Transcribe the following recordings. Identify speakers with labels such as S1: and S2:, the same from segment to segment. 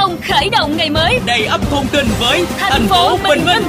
S1: thông khởi động ngày mới,
S2: đầy ắp thông tin với
S1: thành phố Bình Minh.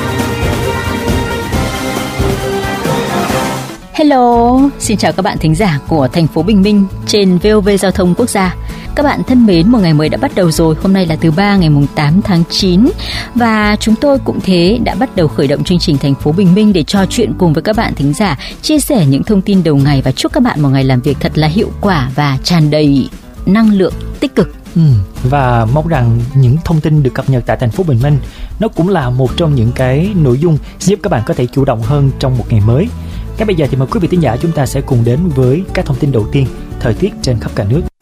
S3: Hello, xin chào các bạn thính giả của thành phố Bình Minh trên VOV Giao thông Quốc gia. Các bạn thân mến, một ngày mới đã bắt đầu rồi. Hôm nay là thứ Ba ngày 8 tháng 9 và chúng tôi cũng thế đã bắt đầu khởi động chương trình thành phố Bình Minh để trò chuyện cùng với các bạn thính giả, chia sẻ những thông tin đầu ngày và chúc các bạn một ngày làm việc thật là hiệu quả và tràn đầy năng lượng tích cực.
S4: Và mong rằng những thông tin được cập nhật tại thành phố Bình Minh nó cũng là một trong những cái nội dung giúp các bạn có thể chủ động hơn trong một ngày mới. Ngay bây giờ thì mời quý vị thính giả chúng ta sẽ cùng đến với các thông tin đầu tiên thời tiết trên khắp cả nước.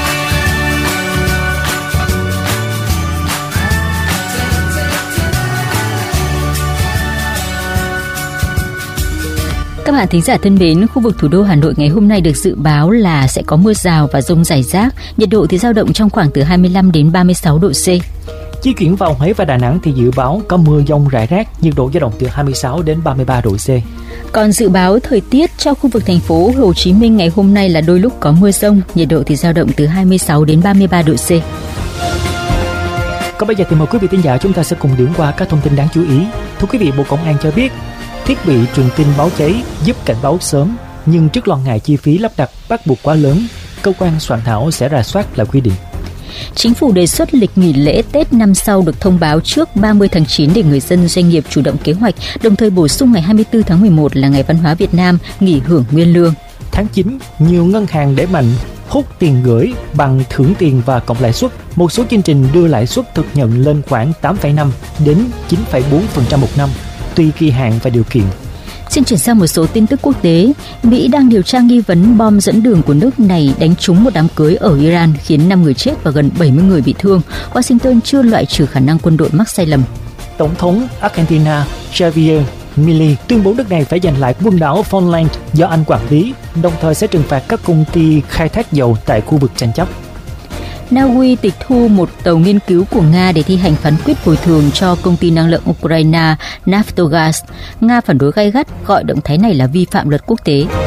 S3: Các bạn thính giả thân mến, khu vực thủ đô Hà Nội ngày hôm nay được dự báo là sẽ có mưa rào và dông rải rác, nhiệt độ thì dao động trong khoảng từ 25 đến 36 độ C.
S4: Di chuyển vào Huế và Đà Nẵng thì dự báo có mưa dông rải rác, nhiệt độ dao động từ 26 đến 33 độ C.
S3: Còn dự báo thời tiết cho khu vực thành phố Hồ Chí Minh ngày hôm nay là đôi lúc có mưa dông, nhiệt độ thì dao động từ 26 đến 33 độ C.
S4: Còn bây giờ thì mời quý vị thính giả chúng ta sẽ cùng điểm qua các thông tin đáng chú ý. Thưa quý vị, Bộ Công an cho biết thiết bị truyền tin báo cháy giúp cảnh báo sớm, nhưng trước lo ngại chi phí lắp đặt bắt buộc quá lớn, cơ quan soạn thảo sẽ rà soát lại quy định.
S3: Chính phủ đề xuất lịch nghỉ lễ Tết năm sau được thông báo trước 30 tháng 9 để người dân doanh nghiệp chủ động kế hoạch, đồng thời bổ sung ngày 24 tháng 11 là Ngày Văn hóa Việt Nam nghỉ hưởng nguyên lương.
S4: Tháng 9, nhiều ngân hàng đẩy mạnh hút tiền gửi bằng thưởng tiền và cộng lãi suất. Một số chương trình đưa lãi suất thực nhận lên khoảng 8,5 đến 9,4% một năm, tùy kỳ hạn và điều kiện.
S3: Xin chuyển sang một số tin tức quốc tế. Mỹ đang điều tra nghi vấn bom dẫn đường của nước này đánh trúng một đám cưới ở Iran khiến 5 người chết và gần 70 người bị thương. Washington chưa loại trừ khả năng quân đội mắc sai lầm.
S4: Tổng thống Argentina Javier Milei tuyên bố nước này phải giành lại quần đảo Falkland do Anh quản lý, đồng thời sẽ trừng phạt các công ty khai thác dầu tại khu vực tranh chấp.
S3: Na Uy tịch thu một tàu nghiên cứu của Nga để thi hành phán quyết bồi thường cho công ty năng lượng Ukraine Naftogaz. Nga phản đối gay gắt, gọi động thái này là vi phạm luật quốc tế.